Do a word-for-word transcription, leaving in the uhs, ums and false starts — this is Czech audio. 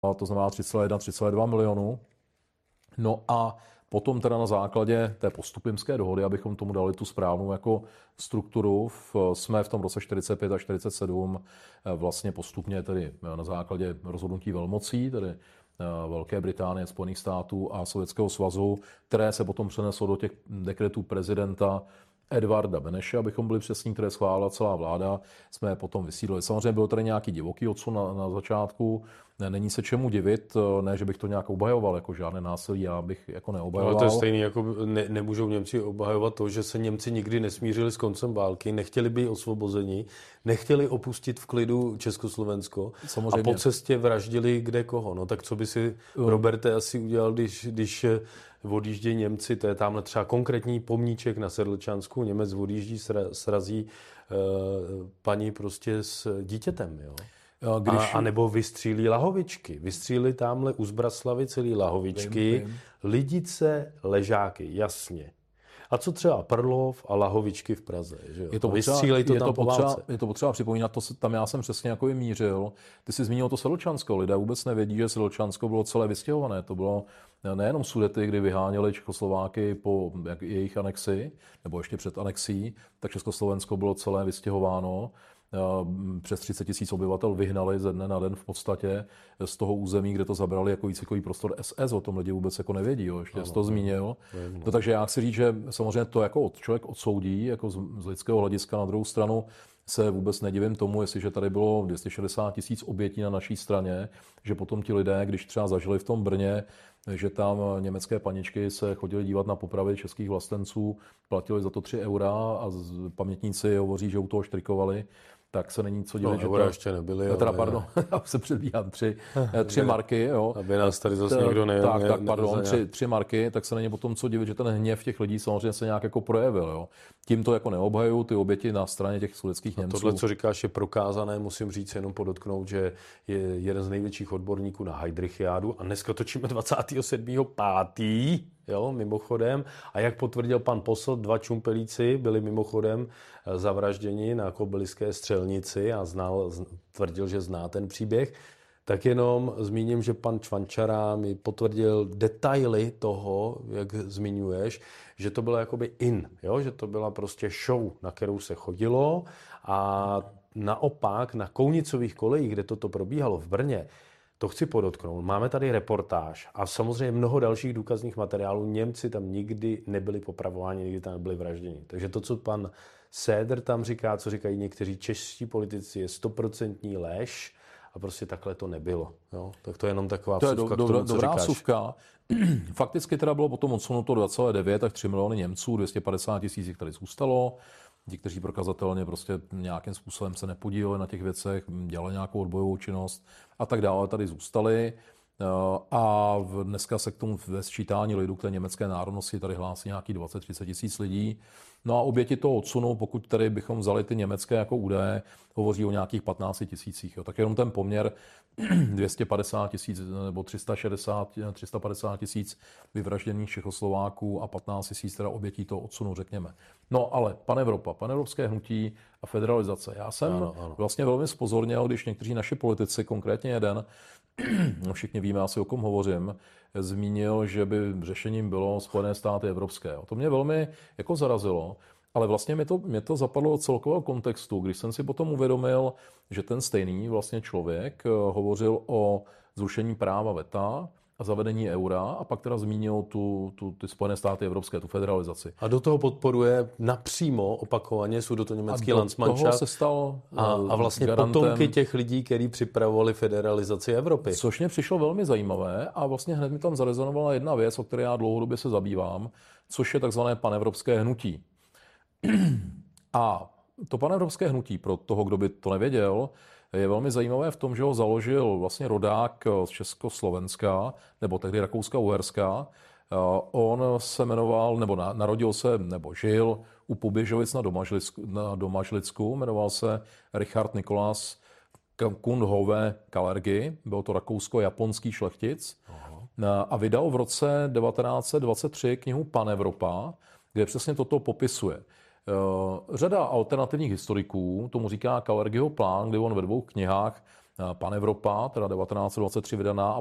to znamená tři celé jedna, tři celé dva milionu. No a potom teda na základě té postupimské dohody, abychom tomu dali tu správnou jako strukturu, v, jsme v tom roce čtyřicet pět a čtyřicet sedm vlastně postupně tedy na základě rozhodnutí velmocí, tedy Velké Británie, Spojených států a Sovětského svazu, které se potom přeneslo do těch dekretů prezidenta Edvarda Beneše, abychom byli přesní, které schválila celá vláda, jsme je potom vysídlili. Samozřejmě byl tady nějaký divoký odsun na, na začátku, není se čemu divit, ne, že bych to nějak obhajoval, jako žádné násilí, já bych jako neobhajoval. Ale to je stejný, jako ne, nemůžou Němci obhajovat to, že se Němci nikdy nesmířili s koncem války, nechtěli být osvobozeni, nechtěli opustit v klidu Československo. Samozřejmě. A po cestě vraždili kde koho. No tak co by si, Roberte, asi udělal, když, když odjíždějí Němci, to je tamhle třeba konkrétní pomníček na Sedlčansku, Němec odjíždí, srazí uh, paní prostě s dítětem, jo. Když... A, a nebo vystřílí Lahovičky. Vystřílí tamhle u Zbraslavy celý Lahovičky, vím, vím. Lidice, Ležáky, jasně. A co třeba Prlov a Lahovičky v Praze, že jo? Je to potřeba, vystřílej to je tam to po potřeba, válce. Je to potřeba připomínat, to, tam já jsem přesně jako i mířil. Ty jsi zmínil to Sedlčansko, lidé vůbec nevědí, že Sedlčansko bylo celé vystěhované. To bylo nejenom Sudety, kdy vyháněli Čechoslováky po jejich anexi, nebo ještě před anexí, tak Československo bylo celé vystěhováno. Přes třicet tisíc obyvatel vyhnali ze dne na den v podstatě z toho území, kde to zabrali jako výcvikový prostor S S, o tom lidi vůbec jako nevědí, jo, ještě jsi to zmínil. No, takže já chci říct, že samozřejmě to jako člověk odsoudí, jako z, z lidského hlediska, na druhou stranu se vůbec nedivím tomu, jestliže tady bylo dvě stě šedesát tisíc obětí na naší straně, že potom ti lidé, když třeba zažili v tom Brně, že tam německé paničky se chodili dívat na popravy českých vlastenců, platili za to tři eura a pamětníci hovoří, že u toho štrikovali, tak se není co dělat. No, eura ještě nebyly. No, teda, pardon, já se předbíhám, tři, tři marky, jo. Aby nás tady zase někdo ne... Tak, ne, tak, ne, pardon, ne, tři, tři marky, tak se není potom co divit, že ten hněv těch lidí samozřejmě se nějak jako projevil, jo. Tím to jako neobhajují ty oběti na straně těch sudetských Němců. Tohle, co říkáš, je prokázané, musím říct, jenom podotknout, že je jeden z největších odborníků na Heidrichiádu a dneska točíme dvacátého sedmého pátého Jo, mimochodem. A jak potvrdil pan posl, dva čumpelíci byli mimochodem zavražděni na Kobyliské střelnici a znal, tvrdil, že zná ten příběh. Tak jenom zmíním, že pan Čvančara mi potvrdil detaily toho, jak zmiňuješ, že to bylo jakoby in, jo? Že to byla prostě show, na kterou se chodilo a naopak na Kounicových kolejích, kde toto probíhalo v Brně, to chci podotknout. Máme tady reportáž a samozřejmě mnoho dalších důkazních materiálů. Němci tam nikdy nebyli popravováni, nikdy tam nebyli vražděni. Takže to, co pan Séder tam říká, co říkají někteří čeští politici, je stoprocentní lež a prostě takhle to nebylo. Jo? Tak to je jenom taková to vsuvka je do, k tomu, do, co dobrá říkáš. vsuvka. Fakticky teda bylo potom odsunuto dva celé devět, tak tři miliony Němců, dvě stě padesát tisíc jich tady zůstalo. Ti, kteří prokazatelně prostě nějakým způsobem se nepodíleli na těch věcech, dělali nějakou odbojovou činnost a tak dále, tady zůstali. A dneska se k tomu ve sčítání lidu, k té německé národnosti, tady hlásí nějaký dvacet třicet tisíc lidí. No a oběti toho odsunu, pokud tady bychom vzali ty německé jako údaje, hovoří o nějakých patnácti tisících. Tak jenom ten poměr dvě stě padesát tisíc nebo tři sta šedesát, tři sta padesát tisíc vyvražděných Čechoslováků a patnáct tisíc teda obětí toho odsunu, řekněme. No ale Panevropa, panevropské hnutí a federalizace. Já jsem ano, ano. vlastně velmi zpozorněl, když někteří naši politici, konkrétně jeden, no všichni víme asi, o kom hovořím, zmínil, že by řešením bylo Spojené státy evropské. To mě velmi jako zarazilo, ale vlastně mě to, mě to zapadlo od celkového kontextu, když jsem si potom uvědomil, že ten stejný vlastně člověk hovořil o zrušení práva veta a zavedení eura a pak teda zmínil tu, tu, ty Spojené státy evropské, tu federalizaci. A do toho podporuje napřímo opakovaně sudetoněmecký Landsmannschaft se stal a, a vlastně garantem, potomky těch lidí, kteří připravovali federalizaci Evropy. Což mě přišlo velmi zajímavé a vlastně hned mi tam zarezonovala jedna věc, o které já dlouhodobě se zabývám, což je takzvané panevropské hnutí. A to panevropské hnutí, pro toho, kdo by to nevěděl, je velmi zajímavé v tom, že ho založil vlastně rodák z Československa, nebo tehdy Rakouska-Uherska. On se jmenoval, nebo narodil se, nebo žil u Poběžovic na Domažlicku, na Domažlicku, jmenoval se Richard Nikolas Kundhove Kalergi, byl to rakousko-japonský šlechtic. Aha. A vydal v roce devatenáct set dvacet tři knihu Panevropa, kde přesně toto popisuje. Řada alternativních historiků tomu říká Kalergiho plán, kdy on ve dvou knihách Pan Evropa, teda devatenáct set dvacet tři vydaná,